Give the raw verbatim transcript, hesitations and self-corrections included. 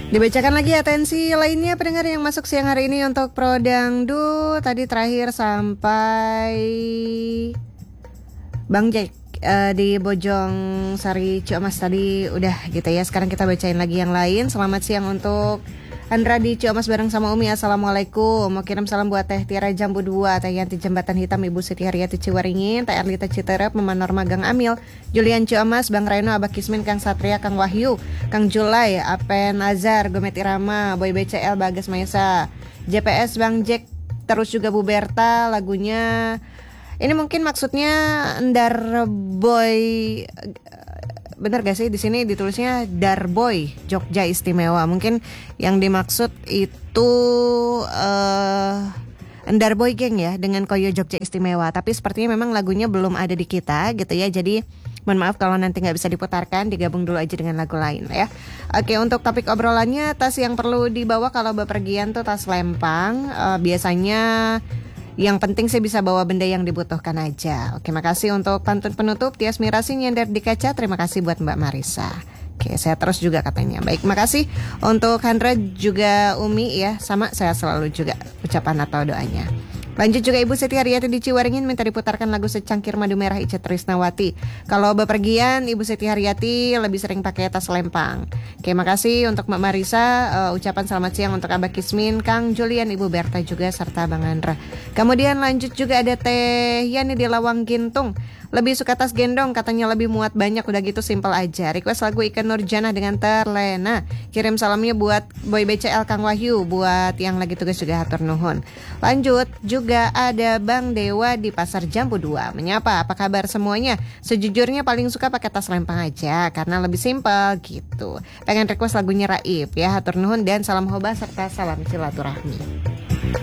Dibacakan lagi atensi lainnya pendengar yang masuk siang hari ini untuk Pro Dangdut. Tadi terakhir sampai Bang Jack uh, di Bojong Sari Ciamas tadi udah gitu ya. Sekarang kita bacain lagi yang lain. Selamat siang untuk Andra di Ciamas bareng sama Umi. Assalamualaikum. Mau kirim salam buat Teh Tiara Jambu dua, Teh Yanti Jembatan Hitam, Ibu Siti Haryati Ciwaringin, Teh Erlita Citerep, Mama Norma Gang Amil, Julian Ciamas, Bang Reno, Abah Kismin, Kang Satria, Kang Wahyu, Kang Julai, Apen Azhar, Gomet Irama, Boy B C L, Bagas Maesa, J P S Bang Jack, terus juga Bu Berta. Lagunya ini mungkin maksudnya Ndar Boy, bener gak sih di sini ditulisnya Darboy Jogja Istimewa. Mungkin yang dimaksud itu uh, Darboy Geng ya dengan Koyo Jogja Istimewa. Tapi sepertinya memang lagunya belum ada di kita gitu ya. Jadi mohon maaf kalau nanti nggak bisa diputarkan, digabung dulu aja dengan lagu lain ya. Oke, untuk topik obrolannya, tas yang perlu dibawa kalau bepergian tuh tas lempang. Uh, biasanya yang penting sih bisa bawa benda yang dibutuhkan aja. Oke, makasih untuk pantun penutup Tias Mirasi nyender di kaca. Terima kasih buat Mbak Marisa. Oke, saya terus juga katanya. Baik, makasih untuk Handra juga Umi ya. Sama saya selalu juga ucapan atau doanya. Lanjut juga Ibu Siti Haryati di Ciwaringin minta diputarkan lagu Secangkir Madu Merah Ica Trisnawati. Kalau bepergian Ibu Siti Haryati lebih sering pakai tas lempang. Oke, makasih untuk Mbak Marisa. uh, Ucapan selamat siang untuk Abah Kismin, Kang Julian, Ibu Berta juga serta Bang Andra. Kemudian lanjut juga ada Teh Yani di Lawang Gintung. Lebih suka tas gendong, katanya lebih muat banyak. Udah gitu simple aja. Request lagu Ikan Nurjana dengan Terlena. Kirim salamnya buat Boy B C L, Kang Wahyu. Buat yang lagi tugas juga hatur nuhun. Lanjut juga ada Bang Dewa di Pasar Jambu dua. Menyapa, apa kabar semuanya? Sejujurnya paling suka pakai tas lempang aja karena lebih simple gitu. Pengen request lagunya Raib ya, hatur nuhun dan salam hoba serta salam silaturahmi.